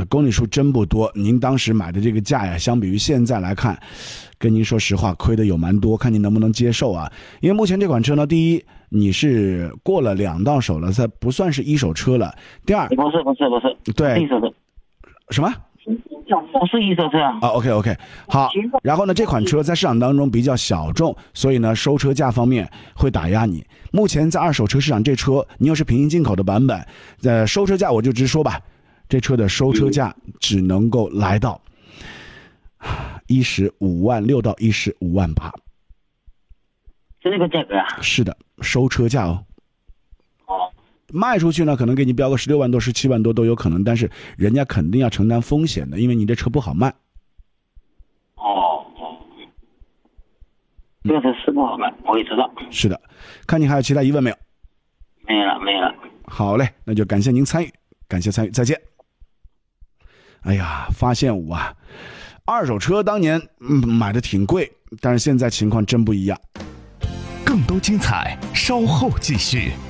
公里数真不多，您当时买的这个价呀，相比于现在来看，跟您说实话亏的有蛮多，看您能不能接受啊。因为目前这款车呢，第一你是过了2到手了，它不算是一手车了。第二， 不是， 对， 一手车， 什么？ 不是一手车啊。 OK， 好。然后呢，这款车在市场当中比较小众，所以呢，收车价方面会打压你。目前在二手车市场，这车你又是平行进口的版本，收车价我就直说吧，这车的收车价只能够来到15万6到15万8。 就这个价格啊？ 是的，收车价哦。 哦。 卖出去呢，可能给你标个16万多、17万多都有可能，但是人家肯定要承担风险的，因为你这车不好卖。 这个车是不好卖，我也知道。 是的，看你还有其他疑问没有？ 没了。 好嘞，那就感谢您参与，感谢参与，再见。哎呀，发现我啊，二手车当年买的挺贵，但是现在情况真不一样。 更多精彩，稍后继续。